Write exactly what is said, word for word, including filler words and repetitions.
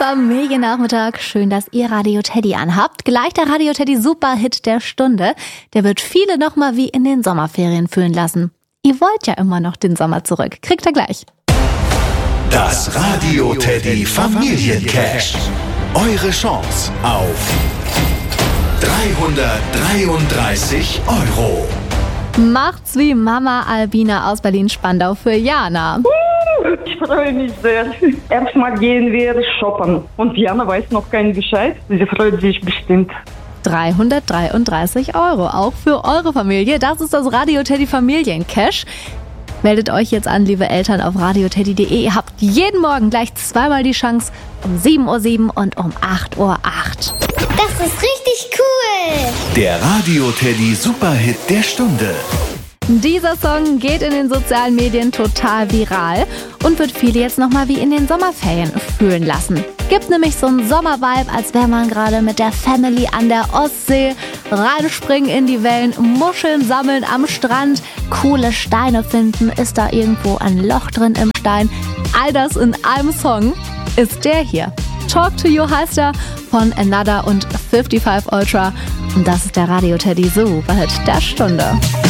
Familiennachmittag. Schön, dass ihr Radio Teddy anhabt. Gleich der Radio Teddy Superhit der Stunde. Der wird viele nochmal wie in den Sommerferien fühlen lassen. Ihr wollt ja immer noch den Sommer zurück. Kriegt ihr gleich. Das Radio Teddy Familiencash. Eure Chance auf dreihundertdreiunddreißig Euro. Macht's wie Mama Albina aus Berlin-Spandau für Jana. Ich freue mich sehr. Erstmal gehen wir shoppen. Und Jana weiß noch keinen Bescheid. Sie freut sich bestimmt. dreihundertdreiunddreißig Euro, auch für eure Familie. Das ist das Radio Teddy Familiencash. Meldet euch jetzt an, liebe Eltern, auf radioteddy punkt de. Ihr habt jeden Morgen gleich zweimal die Chance, um sieben Uhr sieben und um acht Uhr acht. Das ist richtig cool. Der Radio Teddy Superhit der Stunde. Dieser Song geht in den sozialen Medien total viral und wird viele jetzt nochmal wie in den Sommerferien fühlen lassen. Gibt nämlich so einen Sommervibe, als wäre man gerade mit der Family an der Ostsee, reinspringen in die Wellen, Muscheln sammeln am Strand, coole Steine finden, ist da irgendwo ein Loch drin im Stein. All das in einem Song ist der hier. Talk to You heißt er, von Another und fünfundfünfzig Ultra. Und das ist der Radio Teddy Superhit der Stunde.